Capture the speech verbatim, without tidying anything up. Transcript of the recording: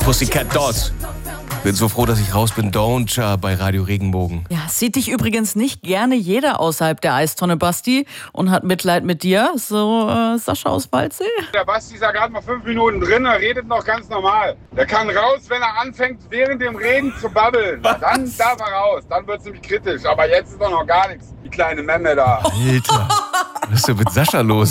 Pussycat Dolls. Bin so froh, dass ich raus bin. Don't bei Radio Regenbogen. Ja, sieht dich übrigens nicht gerne jeder außerhalb der Eistonne, Basti, und hat Mitleid mit dir. So äh, Sascha aus Waldsee. Der Basti ist ja gerade mal fünf Minuten drin, er redet noch ganz normal. Der kann raus, wenn er anfängt, während dem Reden zu babbeln. Was? Dann darf er raus, dann wird es nämlich kritisch. Aber jetzt ist doch noch gar nichts, die kleine Memme da. Alter, was ist denn mit Sascha los?